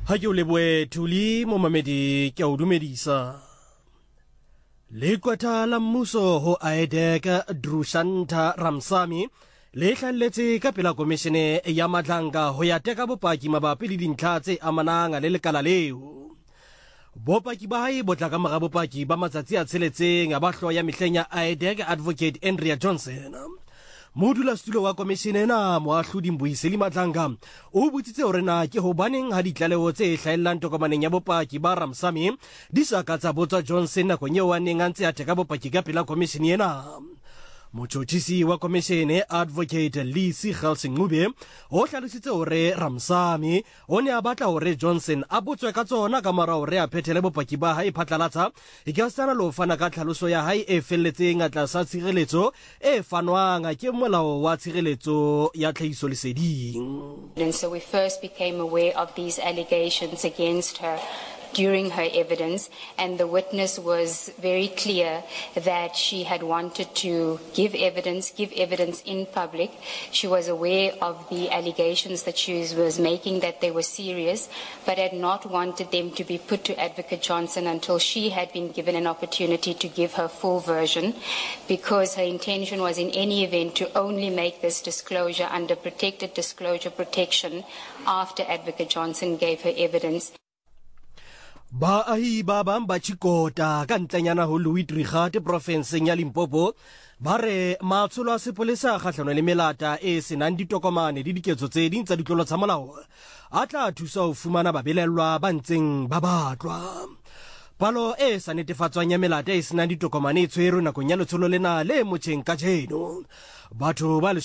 Ha ke o leboe Thuli mo mamedi ke o dumedisa. Le kwata la mmuso ho Aedeka Drushanta Ramsamy le hlalletse ka pela komishene ya Madlanga ho ya teka bopaki mabapi le dintlha tse amanang le lekala leo. Bopaki ba hae botla ka mora bopaki ba matsatsi a tsheletseng a bahlo ya mehleng ya Aedeka Advocate Andrea Johnson. Modulasetulo wa komishene ena Moahlodi Mbuyiseli Madlanga o botsitse hore na ke hobaneng ha ditlaleho tse hlahellang tokomaneng ya bopaki ba Ramsamy di sa ka tsa botsa Johnson nakong eo a neng a ntse a teka bopaki ka pela komishene ena. Motjhotjhisi wa komishene Advocate Lisi Khalsingube o hlalositse hore Ramsamy o ne a batla hore Johnson a botswe ka tsona ka mora hore a phethele bopaki ba hae phatlalatsa e ka sana lo fana ka tlhaloso ya hae e felletseng a tlasa tshireletso e fanwang ke molao wa tshireletso ya tlhahiso leseding. And so we first became aware of these allegations against her during her evidence, and the witness was very clear that she had wanted to give evidence in public. She was aware of the allegations that she was making, that they were serious, but had not wanted them to be put to Advocate Johnson until she had been given an opportunity to give her full version, because her intention was in any event to only make this disclosure under protected disclosure protection after Advocate Johnson gave her evidence. Baahi ba bang ba Chikota ka ntlenyana ho Louis Trichardt provinseng ya Limpopo ba re matsholo a sepolesa kgahlano le melata e senang ditokomane le diketso tse ding tsa ditlolo tsa molao a tla thusa ho fumana babelellwa ba ntseng ba batlwa. Palo e sa netefatswang ya melata e senang ditokomane e tshwerwe nakong ya letsholo lena le motjheng ka jeno. Batho ba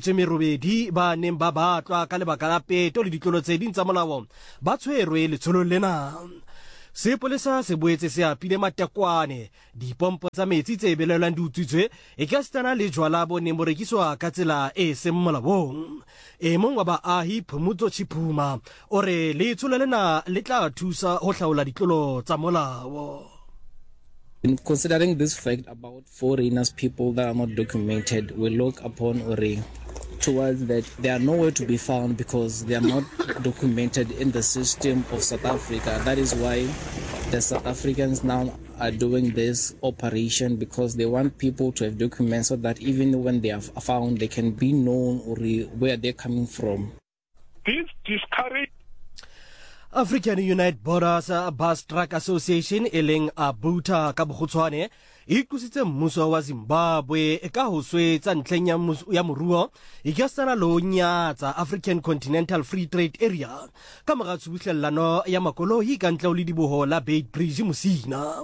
18 ba neng ba batlwa ka lebaka la peto le ditlolo tse ding tsa molao ba tshwerwe letsholo lena. Sepolesa se boetse se apile matekwane dipompo tsa metsi tse belelwang di utswitswe e ka setana le jwala bo neng bo rekiswa ka tsela e seng molaong. E mong wa baahi Phumuzo Chiphuma o re letsholo lena le tla thusa ho hlaola ditlolo tsa molao. In considering this fact about foreigners, people that are not documented, we look upon towards that they are nowhere to be found because they are not documented in the system of South Africa. That is why the South Africans now are doing this operation, because they want people to have documents so that even when they are found, they can be known where they're coming from. This discourage African United Borders Bus Truck Association eleng Abuta ka bokgutshwane e kusitse mmuso wa Zimbabwe ka ho swetsa ntleng ya moruo e ka sana lo nyatsa African Continental Free Trade Area ka mora tsubuhlellano ya makoloi ka ntle le diboho la Beit Bridge Musina.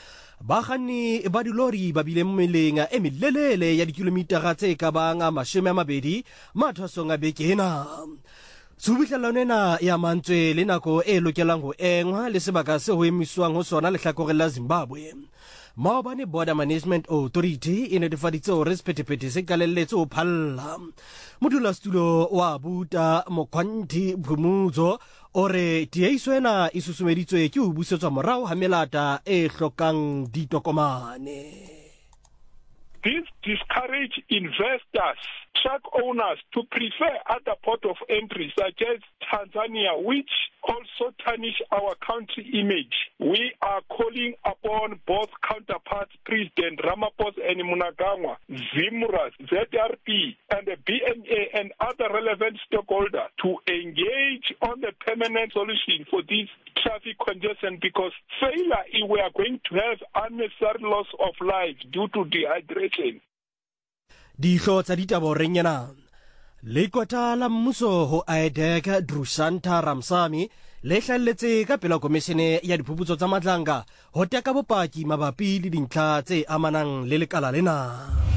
Bagani ba dilori ba bile mmeleng e melelele ya dikilometara tse ka bang 20 mathwasong a bekena. Tsubuhlellano ena ya mantswe le nako e lokelang ho engwa le sebaka se ho emiswang ho sona lehlakore la Zimbabwe. Maobane Border Management Authority e netefaditse hore sephethephethe se qalelletse ho phalla. Modulasetulo wa Abuta Mokhwanti Phumuzo ore tiehiso ena e susumeditswe ke ho busetswa morao ha melata e hlokang ditokomane. This discourage investors, truck owners to prefer other port of entry such as Tanzania, which also tarnish our country image. We are calling upon both counterparts, President Ramaphosa and Mnangagwa, ZIMRA, ZRP, and the BNA and other relevant stakeholders to engage on the permanent solution for this traffic congestion, because failure, we are going to have unnecessary loss of life due to dehydration. Dihlo tsa ditaba renyana le kota la mmuso ho Aedeka Drushanta Ramsamy le hlalletse ka pela komishene ya diphuputso tsa Madlanga ho teka bopaki mabapi le dintlha tse amanang le lekala lena.